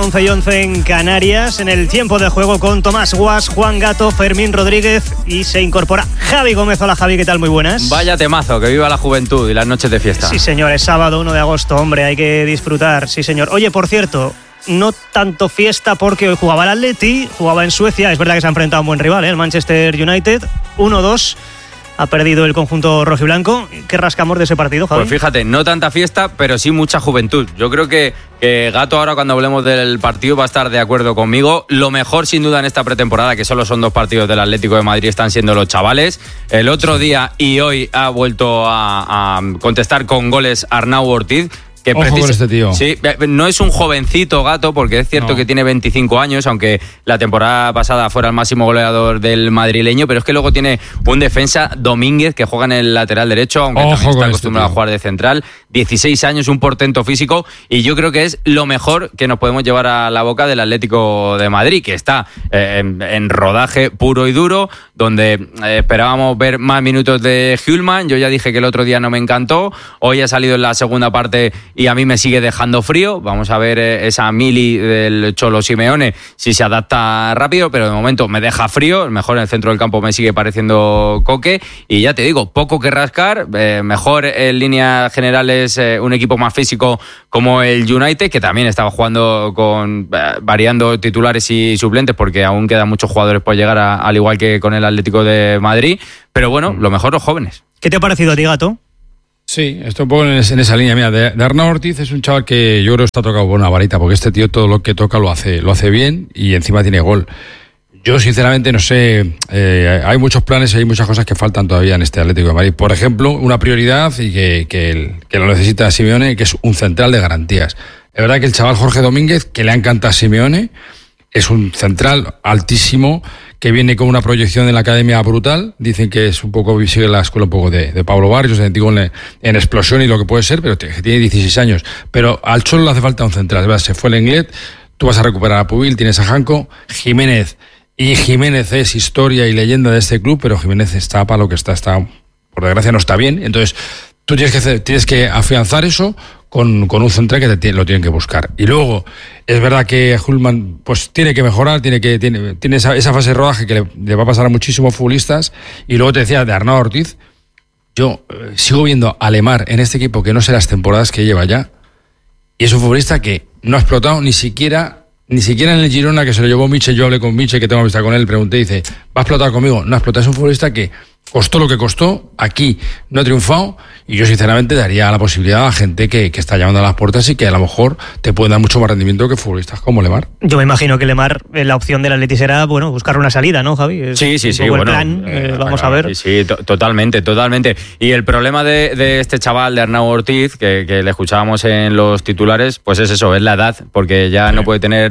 11:11 en Canarias, en el tiempo de juego con Tomás Guas, Juan Gato, Fermín Rodríguez y se incorpora Javi Gómez. Hola Javi, ¿qué tal? Muy buenas. Vaya temazo, que viva la juventud y las noches de fiesta. Sí señor, es sábado 1 de agosto, hombre, hay que disfrutar, sí señor. Oye, por cierto, no tanto fiesta porque hoy jugaba el Atleti, jugaba en Suecia, es verdad que se ha enfrentado a un buen rival, el Manchester United, 1-2. Ha perdido el conjunto rojiblanco. ¿Qué rascamos de ese partido, Javi? Pues fíjate, no tanta fiesta, pero sí mucha juventud. Yo creo que Gato ahora cuando hablemos del partido va a estar de acuerdo conmigo. Lo mejor sin duda en esta pretemporada, que solo son 2 partidos del Atlético de Madrid, están siendo los chavales. El otro día y hoy ha vuelto a contestar con goles Arnau Ortiz. Ojo con este tío. Sí, no es un jovencito, Gato, porque es cierto que tiene 25 años, aunque la temporada pasada fuera el máximo goleador del madrileño, pero es que luego tiene un defensa, Domínguez, que juega en el lateral derecho, aunque también está acostumbrado a jugar de central. 16 años, un portento físico, y yo creo que es lo mejor que nos podemos llevar a la boca del Atlético de Madrid, que está en rodaje puro y duro, donde esperábamos ver más minutos de Hjulmand. Yo ya dije que el otro día no me encantó, hoy ha salido en la segunda parte y a mí me sigue dejando frío. Vamos a ver esa mili del Cholo Simeone, si se adapta rápido, pero de momento me deja frío. Mejor en el centro del campo me sigue pareciendo Coque, y ya te digo, poco que rascar. Mejor en líneas generales un equipo más físico como el United, que también estaba jugando variando titulares y suplentes, porque aún quedan muchos jugadores por llegar, al igual que con el Atlético de Madrid. Pero bueno, lo mejor los jóvenes. ¿Qué te ha parecido a ti, Gato? Sí, estoy un poco en esa línea. Mira, de Arnau Ortiz es un chaval que yo creo que está tocado con una varita, porque este tío todo lo que toca lo hace bien y encima tiene gol. Yo sinceramente no sé, hay muchos planes y hay muchas cosas que faltan todavía en este Atlético de Madrid. Por ejemplo, una prioridad y que lo necesita Simeone, que es un central de garantías. Es verdad que el chaval Jorge Domínguez, que le encanta a Simeone, es un central altísimo, que viene con una proyección en la academia brutal. Dicen que es un poco, sigue la escuela un poco de Pablo Barrios, en explosión y lo que puede ser, pero tiene 16 años. Pero al Cholo le hace falta un central. ¿Verdad? Se fue el Lenglet, tú vas a recuperar a Pubil, tienes a Janko, Jiménez. Y Jiménez es historia y leyenda de este club, pero Jiménez está para lo que está, por desgracia no está bien. Entonces tú tienes que afianzar eso con un central que lo tienen que buscar. Y luego, es verdad que Hjulmand pues tiene que mejorar, tiene esa fase de rodaje que le va a pasar a muchísimos futbolistas. Y luego te decía de Arnau Ortiz, yo sigo viendo a Lemar en este equipo, que no sé las temporadas que lleva ya, y es un futbolista que no ha explotado ni siquiera en el Girona, que se lo llevó Miche. Yo hablé con Miche, que tengo amistad con él, pregunté, dice, ¿va a explotar conmigo? No ha explotado, es un futbolista que costó lo que costó, aquí no ha triunfado, y yo sinceramente daría la posibilidad a gente que está llamando a las puertas y que a lo mejor te pueden dar mucho más rendimiento que futbolistas como Lemar. Yo me imagino que Lemar, la opción del Atleti será, buscar una salida, ¿no, Javi? Sí, el plan, vamos a ver. Sí, totalmente. Y el problema de este chaval, de Arnau Ortiz, que le escuchábamos en los titulares, pues es eso, es la edad, porque ya no puede tener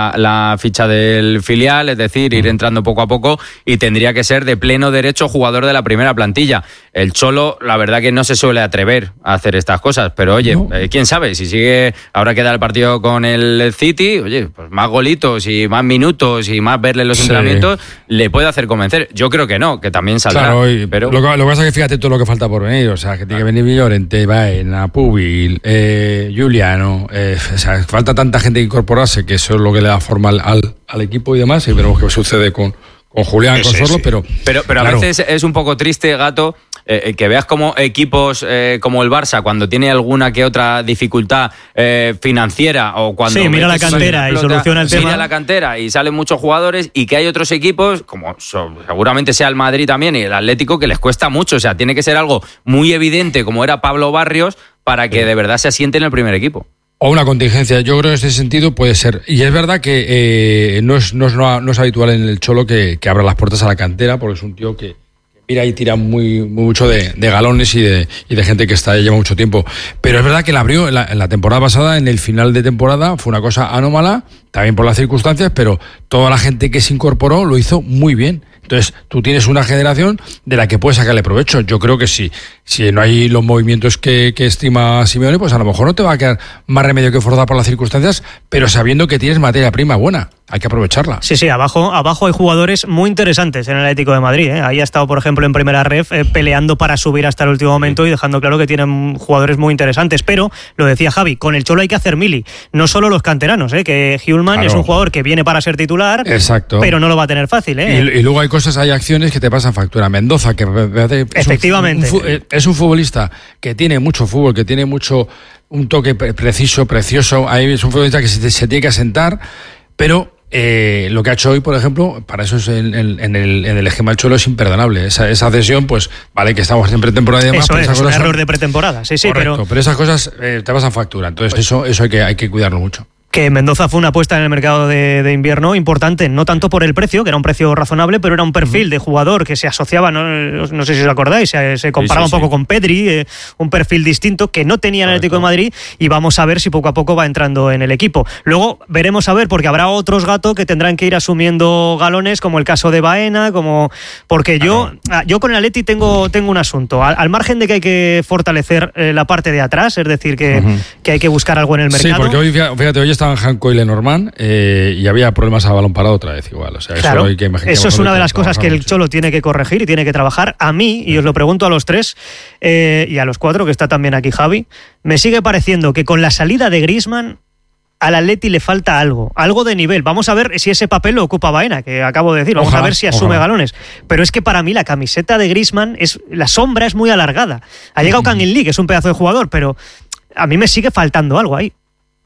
la ficha del filial, es decir, ir entrando poco a poco, y tendría que ser de pleno derecho jugador de la primera plantilla. El Cholo, la verdad que no se suele atrever a hacer estas cosas, pero oye, quién sabe, si sigue, ahora queda el partido con el City, oye, pues más golitos y más minutos y más verle los entrenamientos, le puede hacer convencer. Yo creo que no, que también saldrá. Claro, pero lo que pasa es que fíjate todo lo que falta por venir, o sea, que tiene que venir Llorente, Baena, Pubil, Giuliano, o sea, falta tanta gente que incorporarse, que eso es lo que le da forma al equipo y demás, y veremos qué sucede con Julián, con Sorlo, pero claro, a veces es un poco triste, Gato, que veas como equipos como el Barça, cuando tiene alguna que otra dificultad financiera, o cuando mira la cantera y soluciona el tema. Mira la cantera y salen muchos jugadores, y que hay otros equipos, como seguramente sea el Madrid también y el Atlético, que les cuesta mucho. O sea, tiene que ser algo muy evidente, como era Pablo Barrios, para que de verdad se asiente en el primer equipo. O una contingencia, yo creo que en ese sentido puede ser. Y es verdad que no es habitual en el Cholo que abra las puertas a la cantera, porque es un tío que mira y tira mucho de galones y de gente que lleva mucho tiempo. Pero es verdad que la abrió en la temporada pasada, en el final de temporada, fue una cosa anómala, también por las circunstancias, pero toda la gente que se incorporó lo hizo muy bien. Entonces, tú tienes una generación de la que puedes sacarle provecho. Yo creo que sí. Si no hay los movimientos que estima Simeone, pues a lo mejor no te va a quedar más remedio que forzar por las circunstancias, pero sabiendo que tienes materia prima buena. Hay que aprovecharla. Sí, abajo hay jugadores muy interesantes en el Atlético de Madrid. Ahí ha estado, por ejemplo, en primera ref peleando para subir hasta el último momento y dejando claro que tienen jugadores muy interesantes. Pero, lo decía Javi, con el Cholo hay que hacer mili. No solo los canteranos, que Hjulmand es un jugador que viene para ser titular, exacto, pero no lo va a tener fácil. Y luego hay acciones que te pasan factura. Mendoza, que efectivamente es un futbolista que tiene mucho fútbol, que tiene un toque preciso, precioso. Ahí es un futbolista que se tiene que asentar, pero lo que ha hecho hoy, por ejemplo, para eso es en el esquema del Cholo es imperdonable. Esa cesión, pues vale que estamos en pretemporada y demás. Eso es un error de pretemporada, sí, correcto, pero esas cosas te pasan factura. Entonces eso hay que cuidarlo mucho. Que Mendoza fue una apuesta en el mercado de invierno importante, no tanto por el precio, que era un precio razonable, pero era un perfil de jugador que se asociaba, no sé si os acordáis, se comparaba un poco con Pedri, un perfil distinto que no tenía el Atlético de Madrid, y vamos a ver si poco a poco va entrando en el equipo. Luego veremos a ver, porque habrá otros gatos que tendrán que ir asumiendo galones, como el caso de Baena, porque yo con el Atleti tengo un asunto, al margen de que hay que fortalecer la parte de atrás, es decir, que hay que buscar algo en el mercado. Sí, porque hoy, fíjate, hoy estaban Janko y Lenormand y había problemas a balón parado otra vez igual. O sea, claro, eso es una de las cosas que el Cholo tiene que corregir y tiene que trabajar. A mí, y os lo pregunto a los tres y a los cuatro, que está también aquí Javi, me sigue pareciendo que con la salida de Griezmann al Atleti le falta algo de nivel. Vamos a ver si ese papel lo ocupa Baena, que acabo de decir. Vamos a ver si asume galones. Pero es que para mí la camiseta de Griezmann, la sombra es muy alargada. Ha llegado Kangin Lee, que es un pedazo de jugador, pero a mí me sigue faltando algo ahí.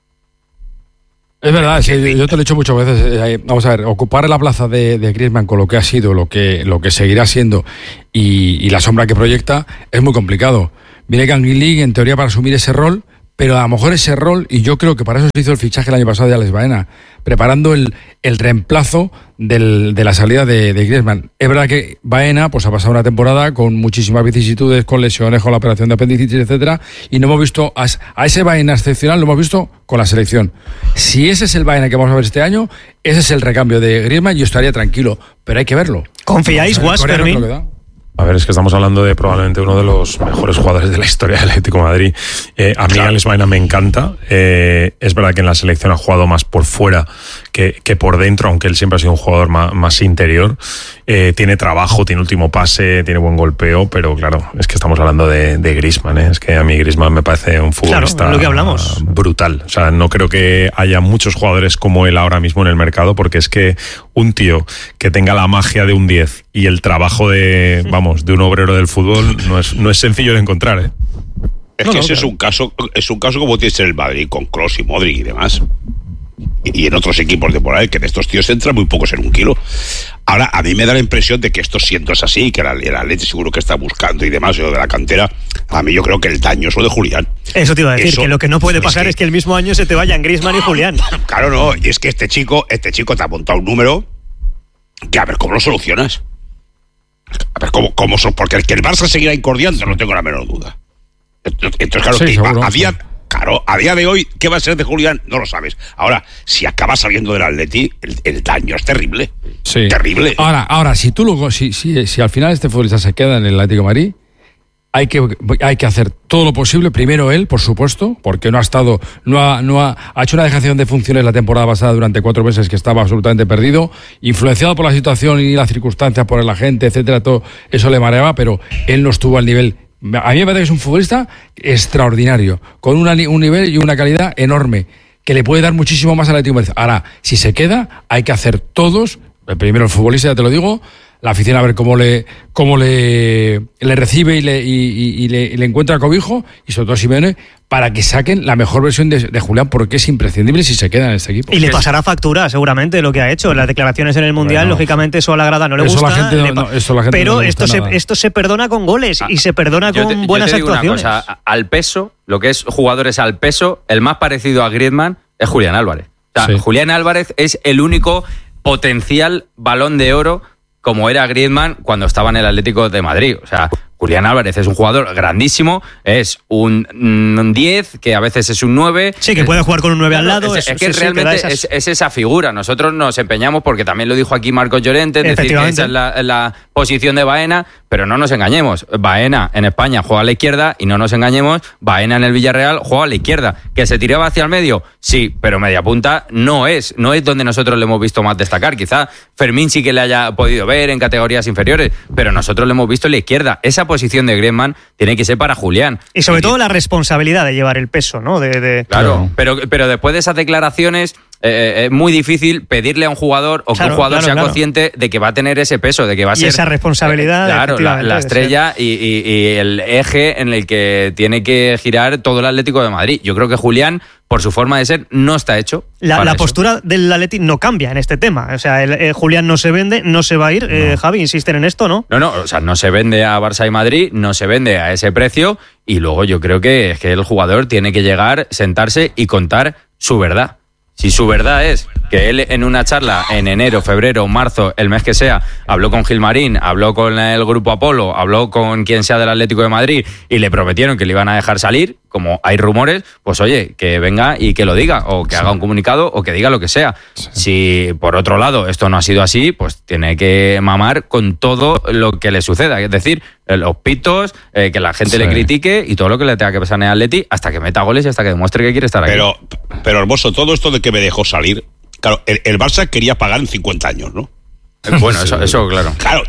Es verdad, sí, yo te lo he dicho muchas veces. Vamos a ver, ocupar la plaza de Griezmann con lo que ha sido, lo que seguirá siendo y la sombra que proyecta es muy complicado. Viene Kangin Lee en teoría para asumir ese rol, pero a lo mejor ese rol, y yo creo que para eso se hizo el fichaje el año pasado de Alex Baena, preparando el reemplazo de la salida de Griezmann. Es verdad que Baena pues ha pasado una temporada con muchísimas vicisitudes, con lesiones, con la operación de apendicitis, etcétera, y no hemos visto a ese Baena excepcional, lo hemos visto con la selección. Si ese es el Baena que vamos a ver este año, ese es el recambio de Griezmann, yo estaría tranquilo, pero hay que verlo. ¿Confiáis, Guas, Fermín? A ver, es que estamos hablando de probablemente uno de los mejores jugadores de la historia del Atlético de Madrid. A mí Alex Baena me encanta. Es verdad que en la selección ha jugado más por fuera que por dentro, aunque él siempre ha sido un jugador más interior. Tiene trabajo, tiene último pase, tiene buen golpeo, pero claro, es que estamos hablando de Griezmann. Es que a mí Griezmann me parece un futbolista lo que hablamos. Brutal. O sea, no creo que haya muchos jugadores como él ahora mismo en el mercado, porque es que un tío que tenga la magia de un 10 y el trabajo de un obrero del fútbol no es sencillo de encontrar, ¿eh? Es que ese es un caso como tiene el Madrid con Kroos y Modric y demás. Y en otros equipos de por ahí, que en estos tíos entran muy pocos en un kilo. Ahora, a mí me da la impresión de que esto siendo es así, que el Atleti seguro que está buscando y demás, lo de la cantera. A mí yo creo que el daño es lo de Julián. Eso te iba a decir, que lo que no puede pasar es que el mismo año se te vayan Griezmann y Julián. Claro, no, y es que este chico te ha montado un número que a ver cómo lo solucionas. A ver cómo porque el que el Barça seguirá incordiando, no tengo la menor duda. Entonces, claro, sí, a día de hoy, ¿qué va a ser de Julián? No lo sabes. Ahora, si acaba saliendo del Atleti, el daño es terrible. Sí. Terrible. Ahora, si al final este futbolista se queda en el Atlético de Madrid, hay que hacer todo lo posible. Primero él, por supuesto, porque ha hecho una dejación de funciones la temporada pasada durante 4 meses que estaba absolutamente perdido, influenciado por la situación y las circunstancias, por la gente, etcétera, todo eso le mareaba, pero él no estuvo al nivel. A mí me parece que es un futbolista extraordinario, con un nivel y una calidad enorme, que le puede dar muchísimo más al Atlético de Madrid. Ahora, si se queda, hay que hacer todos, primero el futbolista, ya te lo digo, la afición a ver cómo le recibe y le encuentra cobijo, y sobre todo Simeone, para que saquen la mejor versión de Julián, porque es imprescindible si se queda en este equipo. Y le pasará factura seguramente lo que ha hecho, las declaraciones en el Mundial, lógicamente eso a la grada no le gusta, pero esto se perdona con goles y se perdona con buenas actuaciones. Una cosa, al peso, lo que es jugadores al peso, el más parecido a Griezmann es Julián Álvarez. O sea, Julián Álvarez es el único potencial Balón de Oro como era Griezmann cuando estaba en el Atlético de Madrid. O sea, Julián Álvarez es un jugador grandísimo, es un 10, que a veces es un 9. Sí, que puede jugar con un 9 al lado. Es que realmente es esa figura. Nosotros nos empeñamos, porque también lo dijo aquí Marcos Llorente, decir que esa es la posición de Baena, pero no nos engañemos. Baena en España juega a la izquierda y no nos engañemos, Baena en el Villarreal juega a la izquierda. ¿Que se tiraba hacia el medio? Sí, pero media punta no es donde nosotros le hemos visto más destacar. Quizá Fermín sí que le haya podido ver en categorías inferiores, pero nosotros le hemos visto en la izquierda. Esa posición de Griezmann tiene que ser para Julián. Y sobre todo la responsabilidad de llevar el peso, ¿no? Claro, pero después de esas declaraciones es muy difícil pedirle a un jugador que un jugador sea consciente de que va a tener ese peso, de que va a ser... esa responsabilidad. Claro, la estrella y el eje en el que tiene que girar todo el Atlético de Madrid. Yo creo que Julián, por su forma de ser, no está hecho. La postura del Atleti no cambia en este tema. O sea, Julián no se vende, no se va a ir. No. Javi, insisten en esto, ¿no? No, o sea, no se vende a Barça y Madrid, no se vende a ese precio, y luego yo creo que el jugador tiene que llegar, sentarse y contar su verdad. Si su verdad es que él en una charla en enero, febrero, marzo, el mes que sea, habló con Gilmarín, habló con el Grupo Apolo, habló con quien sea del Atlético de Madrid y le prometieron que le iban a dejar salir, como hay rumores, pues oye, que venga y que lo diga, o que haga un comunicado, o que diga lo que sea. Sí. Si por otro lado esto no ha sido así, pues tiene que mamar con todo lo que le suceda, es decir, los pitos, que la gente le critique y todo lo que le tenga que pasar en el Atleti hasta que meta goles y hasta que demuestre que quiere estar aquí. Pero hermoso, todo esto de que me dejó salir, claro, el Barça quería pagar en 50 años, ¿no? Bueno, eso claro. Claro,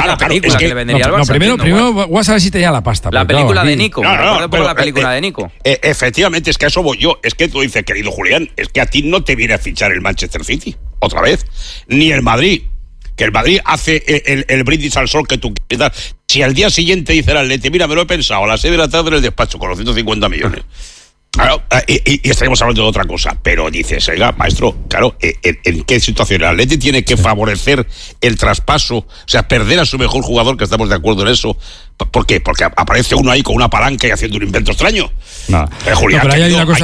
es que le vendería al Barça. Primero vas a ver si tenía la pasta. La película de Nico. La película de Nico. Efectivamente, es que a eso voy yo. Es que tú dices, querido Julián, es que a ti no te viene a fichar el Manchester City, otra vez, ni el Madrid. Que el Madrid hace el brindis al sol que tú quieras. Si al día siguiente dice el Atleti, mira, me lo he pensado, a las 6 de la tarde en el despacho, con los 150 millones. Claro, y estaríamos hablando de otra cosa, pero dices, oiga, maestro, claro, ¿en qué situación el Atleti tiene que favorecer el traspaso? O sea, perder a su mejor jugador, que estamos de acuerdo en eso. ¿Por qué? Porque aparece uno ahí con una palanca y haciendo un invento extraño. No. Julián, pero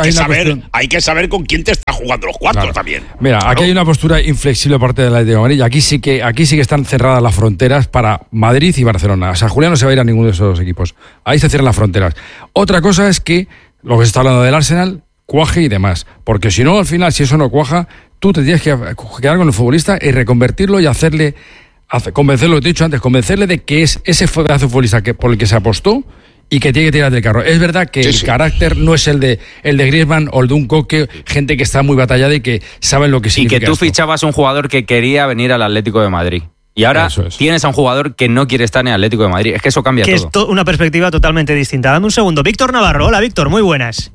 hay hay que saber con quién te está jugando los cuartos también. Mira, aquí hay una postura inflexible por parte del Atlético de Madrid. Aquí sí que están cerradas las fronteras para Madrid y Barcelona. O sea, Julián no se va a ir a ninguno de esos equipos. Ahí se cierran las fronteras. Otra cosa es que lo que se está hablando del Arsenal cuaje y demás. Porque si no, al final, si eso no cuaja, tú te tienes que quedar con el futbolista y reconvertirlo y convencerlo, lo que te he dicho antes, convencerle de que es ese pedazo de futbolista por el que se apostó y que tiene que tirar del carro. Es verdad que el carácter no es el de Griezmann o el de un Coque, gente que está muy batallada y que saben lo que significa. Y que tú fichabas a un jugador que quería venir al Atlético de Madrid. Y ahora tienes a un jugador que no quiere estar en el Atlético de Madrid. Es que eso cambia todo. Que es una perspectiva totalmente distinta. Dame un segundo. Víctor Navarro. Hola, Víctor. Muy buenas.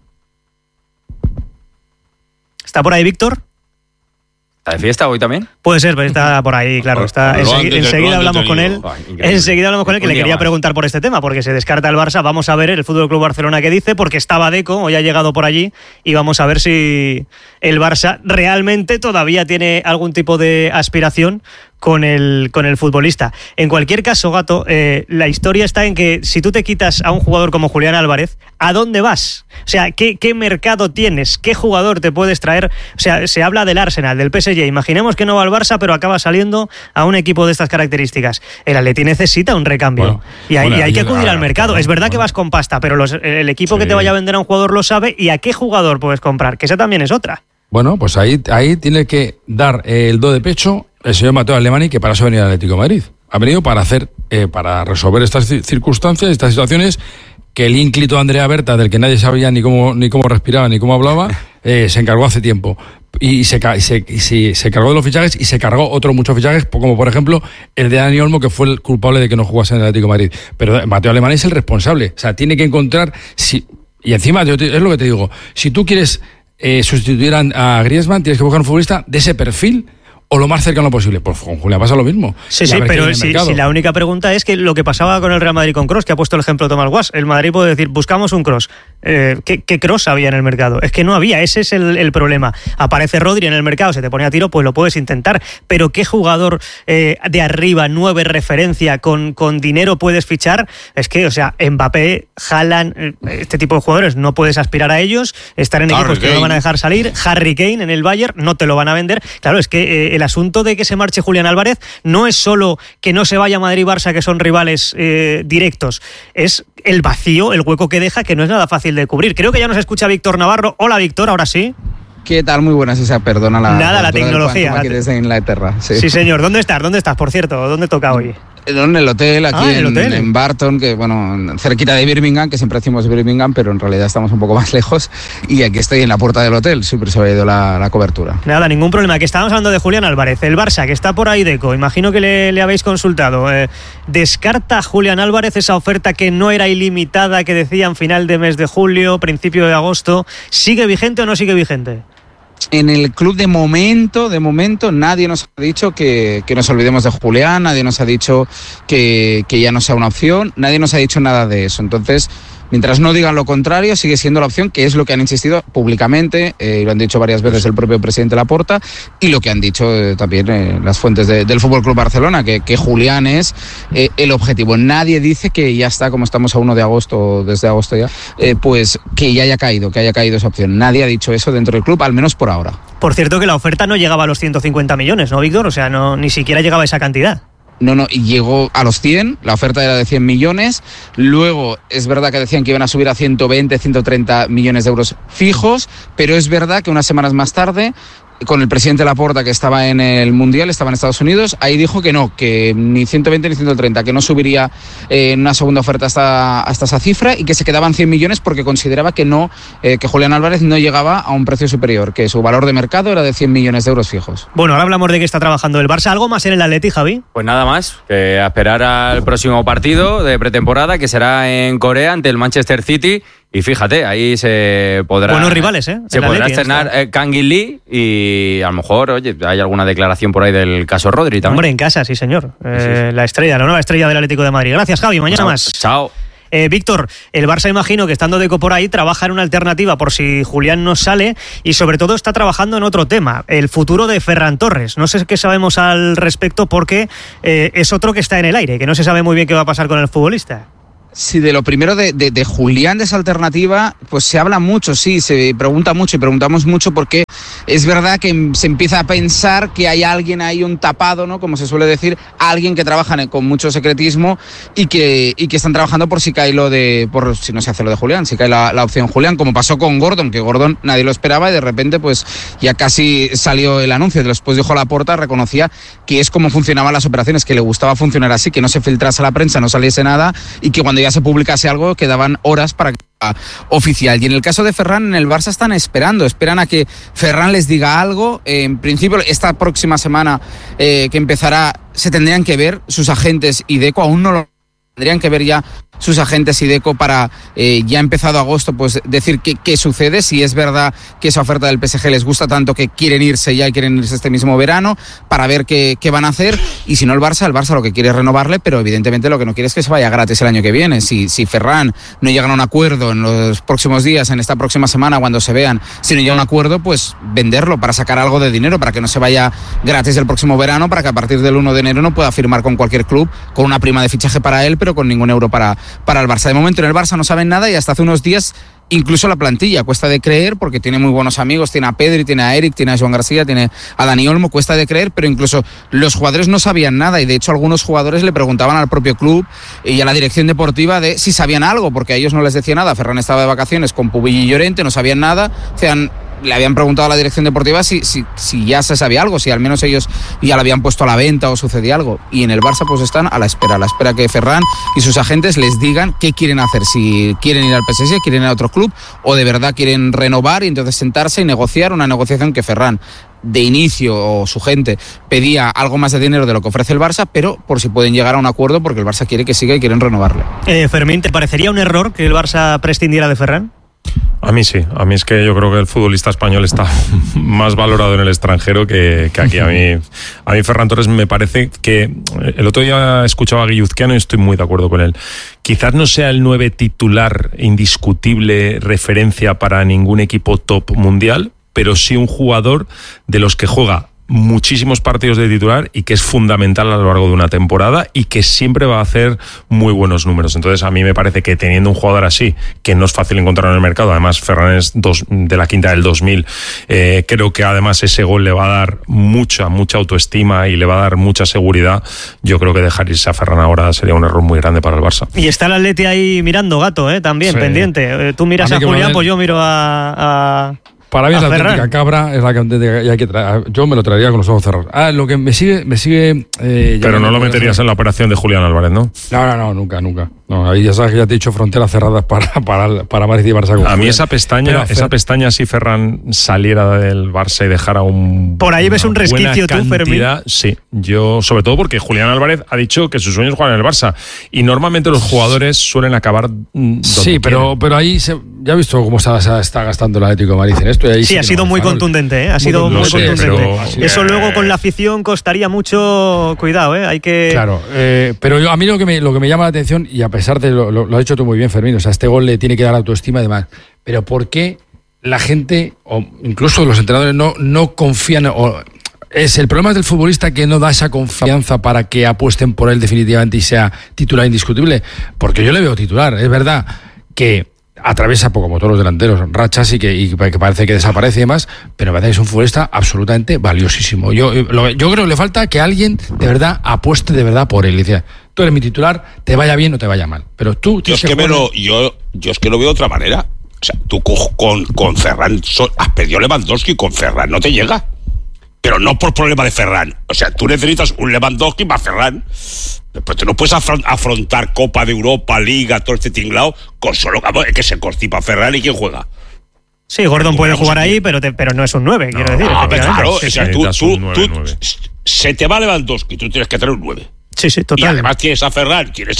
¿Está por ahí, Víctor? ¿Está de fiesta hoy también? Puede ser, pero está por ahí, claro. Enseguida hablamos con él. Enseguida hablamos con él, que le quería preguntar por este tema, porque se descarta el Barça. Vamos a ver el FC Barcelona qué dice, porque estaba Deco, hoy ha llegado por allí, y vamos a ver si el Barça realmente todavía tiene algún tipo de aspiración con el futbolista. En cualquier caso, Gato, la historia está en que si tú te quitas a un jugador como Julián Álvarez, ¿a dónde vas? O sea, ¿qué mercado tienes? ¿Qué jugador te puedes traer? O sea, se habla del Arsenal, del PSG. Imaginemos que no va al Barça, pero acaba saliendo a un equipo de estas características. El Atleti necesita un recambio. Y hay que acudir al mercado. Es verdad que vas con pasta, pero el equipo que te vaya a vender a un jugador lo sabe, y a qué jugador puedes comprar, que esa también es otra. Bueno, pues ahí tiene que dar el do de pecho el señor Mateo Alemany, que para eso venía al Atlético de Madrid. Ha venido para resolver estas circunstancias, estas situaciones, que el ínclito Andrea Berta, del que nadie sabía ni cómo respiraba ni cómo hablaba, se encargó hace tiempo. Y se cargó de los fichajes, y se cargó otros muchos fichajes, como por ejemplo el de Dani Olmo, que fue el culpable de que no jugase en el Atlético de Madrid. Pero Mateo Alemany es el responsable. O sea, tiene que encontrar... Y encima, es lo que te digo, si tú quieres sustituir a Griezmann, tienes que buscar un futbolista de ese perfil, o lo más cercano posible. Pues con Julián pasa lo mismo. Sí, pero si la única pregunta es que lo que pasaba con el Real Madrid con Kroos, que ha puesto el ejemplo Tomás Guas, el Madrid puede decir, buscamos un Kroos. ¿Qué Kroos había en el mercado? Es que no había, ese es el problema. Aparece Rodri en el mercado, se te pone a tiro, pues lo puedes intentar, pero ¿qué jugador de arriba, 9 referencia, con dinero puedes fichar? Es que, o sea, Mbappé, Haaland, este tipo de jugadores, no puedes aspirar a ellos, estar en equipos que no van a dejar salir. Harry Kane en el Bayern, no te lo van a vender. Claro, es que el el asunto de que se marche Julián Álvarez no es solo que no se vaya Madrid-Barça, que son rivales directos, es el vacío, el hueco que deja, que no es nada fácil de cubrir. Creo que ya nos escucha Víctor Navarro. Hola, Víctor, ahora sí. ¿Qué tal? Muy buenas, Isa. Perdona la tecnología. Aquí desde Inglaterra. Sí, señor. ¿Dónde estás, por cierto? ¿Dónde toca hoy? En el hotel, aquí en Barton, que cerquita de Birmingham, que siempre decimos Birmingham, pero en realidad estamos un poco más lejos. Y aquí estoy en la puerta del hotel, siempre se había ido la cobertura. Nada, ningún problema. Que estábamos hablando de Julián Álvarez, el Barça, que está por ahí Deco. Imagino que le habéis consultado. ¿Descarta Julián Álvarez esa oferta que no era ilimitada, que decían final de mes de julio, principio de agosto? ¿Sigue vigente o no sigue vigente? En el club de momento nadie nos ha dicho que nos olvidemos de Julián, nadie nos ha dicho que ya no sea una opción, nadie nos ha dicho nada de eso. Entonces, mientras no digan lo contrario, sigue siendo la opción, que es lo que han insistido públicamente, y lo han dicho varias veces el propio presidente Laporta, y lo que han dicho también las fuentes del Fútbol Club Barcelona, que Julián es el objetivo. Nadie dice que ya está, como estamos a 1 de agosto, desde agosto ya, pues que ya haya caído esa opción. Nadie ha dicho eso dentro del club, al menos por ahora. Por cierto, que la oferta no llegaba a los 150 millones, ¿no, Víctor? O sea, ni siquiera llegaba a esa cantidad. No, llegó a los 100, la oferta era de 100 millones, luego es verdad que decían que iban a subir a 120, 130 millones de euros fijos, pero es verdad que unas semanas más tarde, con el presidente Laporta, que estaba en el Mundial, estaba en Estados Unidos, ahí dijo que no, que ni 120 ni 130, que no subiría en una segunda oferta hasta esa cifra y que se quedaban 100 millones porque consideraba que que Julián Álvarez no llegaba a un precio superior, que su valor de mercado era de 100 millones de euros fijos. Bueno, ahora hablamos de que está trabajando el Barça. ¿Algo más en el Atleti, Javi? Pues nada más, que a esperar al próximo partido de pretemporada, que será en Corea ante el Manchester City. Y fíjate, ahí se podrá... Buenos rivales, Se podrá estrenar Kang In Lee y a lo mejor, oye, hay alguna declaración por ahí del caso Rodri también. Hombre, en casa, sí señor. Sí. La nueva estrella del Atlético de Madrid. Gracias, Javi. Mañana más. Chao. Víctor, el Barça, imagino que estando Deco por ahí, trabaja en una alternativa por si Julián no sale y sobre todo está trabajando en otro tema, el futuro de Ferran Torres. No sé qué sabemos al respecto porque es otro que está en el aire, que no se sabe muy bien qué va a pasar con el futbolista. Sí, de lo primero de Julián, de esa alternativa, pues se habla mucho, sí, se pregunta mucho y preguntamos mucho porque es verdad que se empieza a pensar que hay alguien ahí, un tapado, ¿no? Como se suele decir, alguien que trabaja con mucho secretismo y que están trabajando por si cae por si no se hace lo de Julián, si cae la opción Julián, como pasó con Gordon, que Gordon nadie lo esperaba y de repente pues ya casi salió el anuncio. Después dijo Laporta, reconocía que es como funcionaban las operaciones, que le gustaba funcionar así, que no se filtrase a la prensa, no saliese nada y que cuando ya se publicase algo quedaban horas para que fuera oficial. Y en el caso de Ferran, en el Barça esperan a que Ferran les diga algo. En principio, esta próxima semana que empezará, se tendrían que ver sus agentes y Deco, aún no lo tendrían que ver ya sus agentes y Deco para ya empezado agosto pues decir qué sucede, si es verdad que esa oferta del PSG les gusta tanto que quieren irse ya y quieren irse este mismo verano para ver qué van a hacer, y si no el Barça lo que quiere es renovarle, pero evidentemente lo que no quiere es que se vaya gratis el año que viene. Si Ferran no llega a un acuerdo en los próximos días, en esta próxima semana cuando se vean, si no llega a un acuerdo, pues venderlo para sacar algo de dinero, para que no se vaya gratis el próximo verano, para que a partir del 1 de enero no pueda firmar con cualquier club, con una prima de fichaje para él, pero con ningún euro para el Barça. De momento en el Barça no saben nada y hasta hace unos días incluso la plantilla cuesta de creer, porque tiene muy buenos amigos, tiene a Pedri, tiene a Eric, tiene a Joan García, tiene a Dani Olmo, cuesta de creer, pero incluso los jugadores no sabían nada y de hecho algunos jugadores le preguntaban al propio club y a la dirección deportiva de si sabían algo, porque a ellos no les decía nada. Ferran estaba de vacaciones con Pubill y Llorente, no sabían nada, le habían preguntado a la dirección deportiva si ya se sabía algo, si al menos ellos ya lo habían puesto a la venta o sucedía algo. Y en el Barça pues están a la espera que Ferran y sus agentes les digan qué quieren hacer, si quieren ir al PSG, quieren ir a otro club o de verdad quieren renovar y entonces sentarse y negociar una negociación que Ferran de inicio o su gente pedía algo más de dinero de lo que ofrece el Barça, pero por si pueden llegar a un acuerdo porque el Barça quiere que siga y quieren renovarle. Fermín, ¿te parecería un error que el Barça prescindiera de Ferran? A mí sí, a mí es que yo creo que el futbolista español está más valorado en el extranjero que aquí. A mí Ferran Torres me parece que el otro día escuchaba a Guilluzquiano y estoy muy de acuerdo con él. Quizás no sea el 9 titular indiscutible referencia para ningún equipo top mundial, pero sí un jugador de los que juega muchísimos partidos de titular y que es fundamental a lo largo de una temporada y que siempre va a hacer muy buenos números. Entonces a mí me parece que teniendo un jugador así, que no es fácil encontrarlo en el mercado, además Ferran es de la quinta del 2000, creo que además ese gol le va a dar mucha autoestima y le va a dar mucha seguridad. Yo creo que dejar irse a Ferran ahora sería un error muy grande para el Barça. Y está el Atleti ahí mirando, Gato, también, sí, pendiente. Tú miras a Julián, pues yo miro a para mí es la auténtica cabra, es la que hay que traer. Yo me lo traería con los ojos cerrados. Lo que me sigue pero no lo meterías en la operación de Julián Álvarez, ¿no? No, nunca. No, ahí ya sabes que ya te he dicho fronteras cerradas para Madrid y Barça. A mí esa pestaña, si Ferran saliera del Barça y dejara un... Por ahí ves un resquicio tú, Fermín. Sí, yo, sobre todo porque Julián Álvarez ha dicho que sus sueños juegan en el Barça. Y normalmente los jugadores suelen acabar sí, pero ahí ya he visto cómo está gastando el Atlético de Madrid en esto. Y ahí sí, ha sido muy contundente, Ha sido muy contundente. Eso luego con la afición costaría mucho cuidado, Hay que... Claro, pero a mí lo que me llama la atención, y a pesar de lo has dicho tú muy bien, Fermín, o sea, este gol le tiene que dar autoestima y demás, pero ¿por qué la gente, o incluso los entrenadores, no confían? Es el problema del futbolista que no da esa confianza para que apuesten por él definitivamente y sea titular indiscutible, porque yo le veo titular. Es verdad que atraviesa poco, como todos los delanteros, rachas y que parece que desaparece y demás, pero me parece que es un futbolista absolutamente valiosísimo. Yo creo que le falta que alguien de verdad apueste de verdad por él. Y dice, tú eres mi titular, te vaya bien o te vaya mal, pero tú... Yo es que lo veo de otra manera. O sea, tú con Ferran has perdido Lewandowski, con Ferran no te llega. Pero no por problema de Ferran. O sea, tú necesitas un Lewandowski más Ferran. Pero tú no puedes afrontar Copa de Europa, Liga, todo este tinglao con solo que se constipa Ferran y quién juega. Sí, Gordon puede jugar ahí, pero no es un 9, quiero decir. Claro, o sea, tú se te va Lewandowski, tú tienes que tener un 9. Sí, total. Y además tienes a Ferran, tienes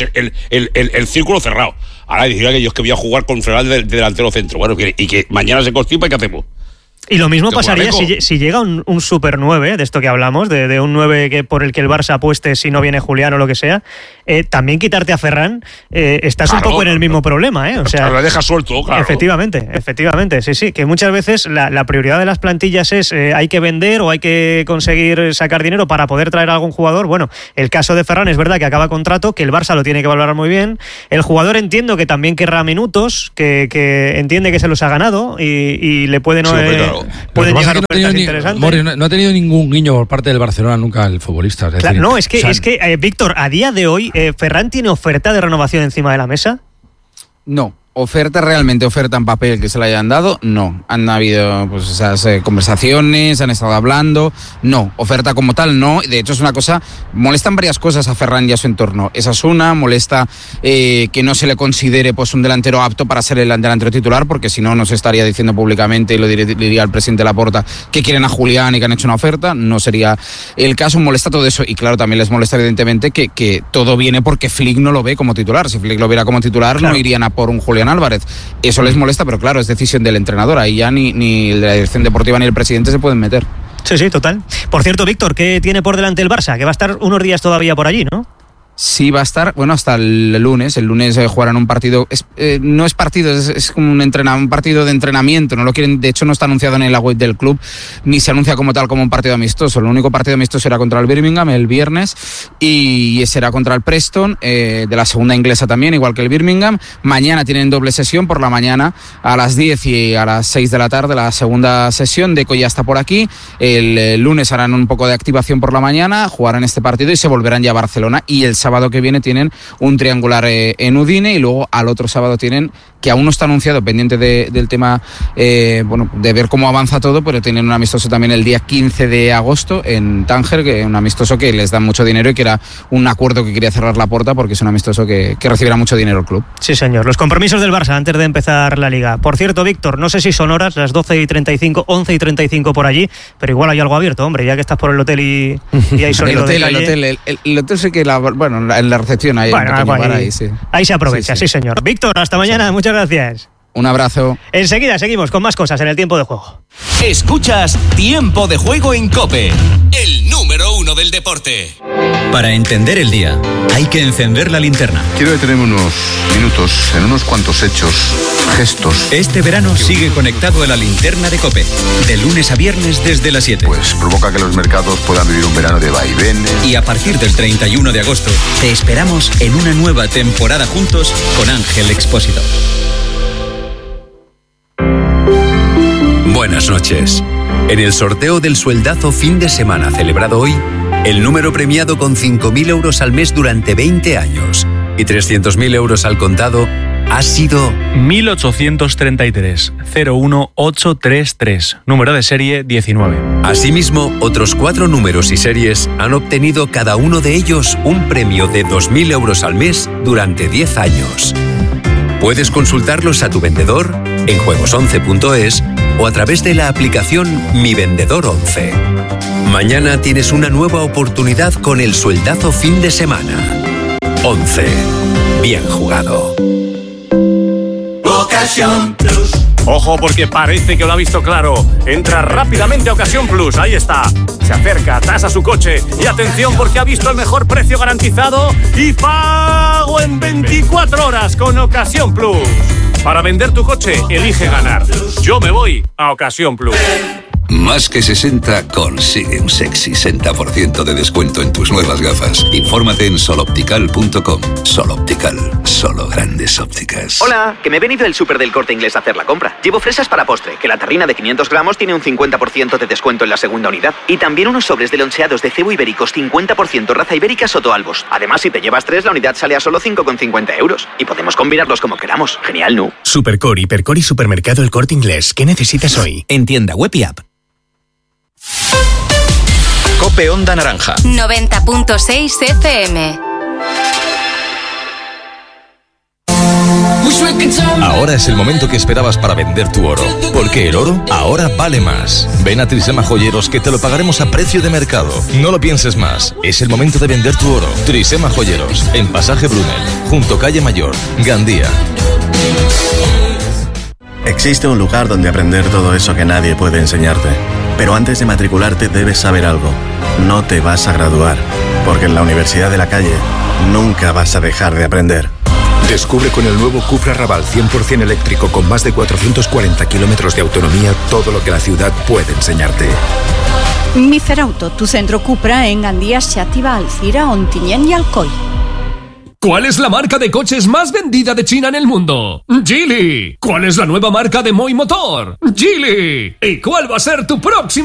el círculo cerrado. Ahora decir que yo es que voy a jugar con Ferran de delantero centro. Bueno, y que mañana se constipa, ¿y qué hacemos? Y lo mismo pasaría si llega un super 9, de esto que hablamos, de un 9 por el que el Barça apueste si no viene Julián o lo que sea. También quitarte a Ferran, estás un poco en el mismo problema, O sea, lo dejas suelto, claro. Efectivamente, sí. Que muchas veces la prioridad de las plantillas es hay que vender o hay que conseguir sacar dinero para poder traer a algún jugador. Bueno, el caso de Ferran es verdad que acaba contrato, que el Barça lo tiene que valorar muy bien. El jugador entiendo que también querrá minutos, que entiende que se los ha ganado y le pueden... Pueden llegar ofertas interesantes. Mori, no ha tenido ningún guiño por parte del Barcelona nunca el futbolista. Es decir, no, es que Víctor, a día de hoy, ¿Ferran tiene oferta de renovación encima de la mesa? No. Realmente oferta en papel que se le hayan dado, no. Han habido pues esas conversaciones, han estado hablando, no. Oferta como tal, no. De hecho es una cosa, molestan varias cosas a Ferran y a su entorno. Esa es una, molesta que no se le considere pues un delantero apto para ser el delantero titular, porque si no se estaría diciendo públicamente, y lo diría el presidente Laporta, que quieren a Julián y que han hecho una oferta. No sería el caso, molesta todo eso. Y claro, también les molesta evidentemente que todo viene porque Flick no lo ve como titular. Si Flick lo viera como titular, claro, no irían a por un Julián Álvarez. Eso les molesta, pero claro, es decisión del entrenador. Ahí ya ni la dirección deportiva ni el presidente se pueden meter. Sí, total. Por cierto, Víctor, ¿qué tiene por delante el Barça? Que va a estar unos días todavía por allí, ¿no? Sí, va a estar, hasta el lunes. El lunes jugarán un partido, no es partido, es como un partido de entrenamiento. No lo quieren, de hecho no está anunciado en la web del club, ni se anuncia como tal como un partido amistoso. El único partido amistoso será contra el Birmingham el viernes y será contra el Preston, de la segunda inglesa también, igual que el Birmingham. Mañana tienen doble sesión, por la mañana a las 10 y a las 6 de la tarde la segunda sesión. Deco ya está por aquí. El lunes harán un poco de activación por la mañana, jugarán este partido y se volverán ya a Barcelona, y el sábado que viene tienen un triangular en Udine, y luego al otro sábado tienen, que aún no está anunciado, pendiente del tema de ver cómo avanza todo, pero tienen un amistoso también el día 15 de agosto en Tánger, que es un amistoso que les da mucho dinero y que era un acuerdo que quería cerrar Laporta, porque es un amistoso que recibirá mucho dinero el club. Sí, señor. Los compromisos del Barça antes de empezar la Liga. Por cierto, Víctor, no sé si son horas, las 12:35, 11:35 por allí, pero igual hay algo abierto, hombre, ya que estás por el hotel y hay sonido de calle. El hotel sí que en la recepción hay un pequeño bar ahí, sí. Ahí se aprovecha, sí, señor. Víctor, hasta mañana, muchas gracias. Un abrazo. Enseguida seguimos con más cosas en el tiempo de juego. Escuchas Tiempo de Juego en COPE, el número 1 estreno del deporte. Para entender el día, hay que encender la linterna. Quiero detenerme unos minutos en unos cuantos hechos, gestos. Este verano sigue conectado a la linterna de COPE, de lunes a viernes desde las 7. Pues provoca que los mercados puedan vivir un verano de vaivenes. Y a partir del 31 de agosto, te esperamos en una nueva temporada juntos con Ángel Expósito. Buenas noches. En el sorteo del sueldazo fin de semana celebrado hoy, el número premiado con 5.000 euros al mes durante 20 años y 300.000 euros al contado ha sido 1833 01833, número de serie 19. Asimismo, otros 4 números y series han obtenido cada uno de ellos un premio de 2.000 euros al mes durante 10 años. Puedes consultarlos a tu vendedor en juegos11.es o a través de la aplicación Mi Vendedor 11. Mañana tienes una nueva oportunidad con el sueldazo fin de semana. 11. Bien jugado. Ocasión Plus. Ojo, porque parece que lo ha visto claro. Entra rápidamente a Ocasión Plus. Ahí está. Se acerca, tasa su coche. Y atención, porque ha visto el mejor precio garantizado y pago en 24 horas con Ocasión Plus. Para vender tu coche, elige ganar. Yo me voy a Ocasión Plus. Más que 60 consigue un sexy 60% de descuento en tus nuevas gafas. Infórmate en soloptical.com. Soloptical, solo grandes ópticas. Hola, que me he venido del súper del Corte Inglés a hacer la compra. Llevo fresas para postre, que la terrina de 500 gramos tiene un 50% de descuento en la segunda unidad. Y también unos sobres de loncheados de cebo ibéricos 50% raza ibérica Sotoalbos. Además, si te llevas 3, la unidad sale a solo 5,50 euros. Y podemos combinarlos como queramos. Genial, ¿no? Supercore, Hipercore y Supermercado El Corte Inglés. ¿Qué necesitas hoy? En tienda web y app. COPE Onda Naranja 90.6 FM. Ahora es el momento que esperabas para vender tu oro, porque el oro ahora vale más. Ven a Trisema Joyeros que te lo pagaremos a precio de mercado. No lo pienses más, es el momento de vender tu oro. Trisema Joyeros, en Pasaje Brunel, junto Calle Mayor, Gandía. Existe un lugar donde aprender todo eso que nadie puede enseñarte. Pero antes de matricularte debes saber algo. No te vas a graduar, porque en la Universidad de la Calle nunca vas a dejar de aprender. Descubre con el nuevo Cupra Raval 100% eléctrico con más de 440 kilómetros de autonomía todo lo que la ciudad puede enseñarte. Micerauto, tu centro Cupra en Gandía, Xàtiva, Alcira, Ontinyent y Alcoi. ¿Cuál es la marca de coches más vendida de China en el mundo? Geely. ¿Cuál es la nueva marca de Moi Motor? Geely. ¿Y cuál va a ser tu próximo